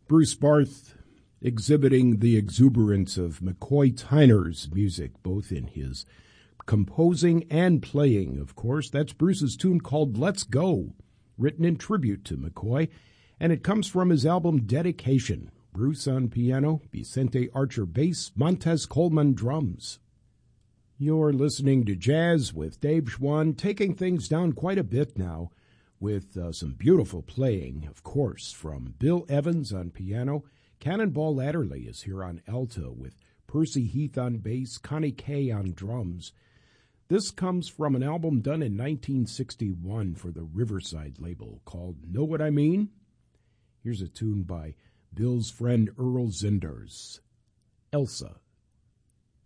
Bruce Barth exhibiting the exuberance of McCoy Tyner's music, both in his composing and playing, of course. That's Bruce's tune called Let's Go, written in tribute to McCoy, and it comes from his album Dedication. Bruce on piano, Vicente Archer bass, Montez Coleman drums. You're listening to Jazz with Dave Schwann, taking things down quite a bit now with some beautiful playing, of course, from Bill Evans on piano. Cannonball Adderley is here on alto with Percy Heath on bass, Connie Kay on drums. This comes from an album done in 1961 for the Riverside label called Know What I Mean? Here's a tune by Bill's friend Earl Zinders, Elsa.